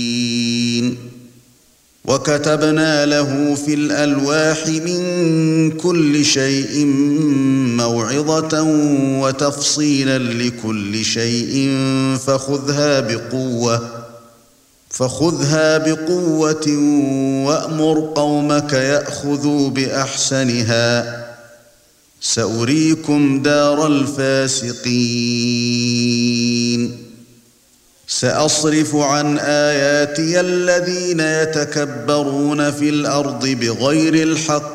وكتبنا له في الألواح من كل شيء موعظة وتفصيلا لكل شيء فخذها بقوة وأمر قومك يأخذوا بأحسنها سأريكم دار الفاسقين سأصرف عن آياتي الذين يتكبرون في الأرض بغير الحق